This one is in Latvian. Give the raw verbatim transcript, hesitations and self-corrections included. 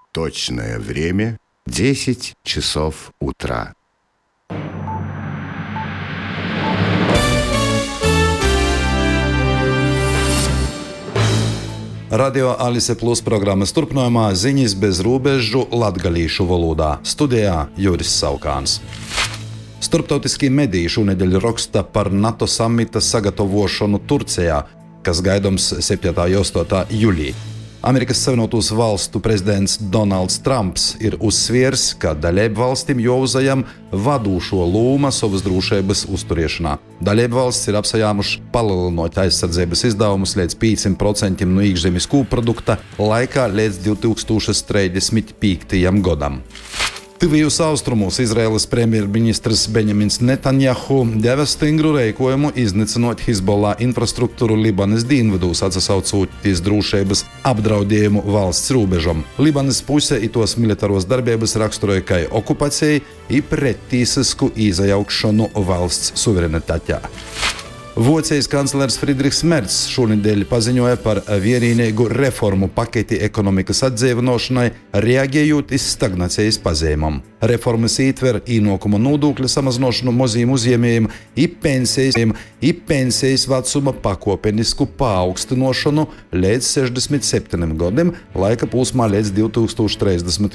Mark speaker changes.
Speaker 1: Точное время – десять часов утра.
Speaker 2: Radio Alise Plus programmas turpinājumā ziņas bez robežu latgalīšu valodā. Studijā Juris Saukāns. Starptautiskie mediji šonedēļ raksta par NATO samita sagatavošanu Turcijā, kas gaidāms septītā un astotā jūlijā. Amerikas Savienotos Valstu prezidents Donalds Trumps ir uzsviers, ka dalību valstīm jāuzņem vadošo lomu savas drošības uzturēšanā. Dalību valstis ir apsajāmuši palielinot aizsardzības izdevumus līdz pieciem procentiem no iekšzemes koprodukta laikā līdz divi tūkstoši trīsdesmit piektajam gadam. Tuvijos austrumos Izraēlas premjerministrs Benjamins Netanjahu deva stingru rīkojumu iznīcinot Hizbollah infrastruktūru Libanas dienvidos, atsaucoties drošības apdraudējumu valsts robežam. Libanas puse itos militāros darbības raksturoja kā okupāciju un prettīsisku iejaukšanu valsts suverenitātē. Vācijas kanclers Friedrichs Mercs šonedēļ paziņoja par vienīgu reformu paketi ekonomikas atdzīvināšanai, reaģējot uz stagnācijas pazīmēm. Reformas ietver ienākuma nodokļa samazināšanu maziem uzņēmējiem, i pensijas, i pensijas vecuma pakāpenisku paaugstināšanu līdz sešdesmit septiņiem gadiem, laika posmā līdz divi tūkstoši trīsdesmitajam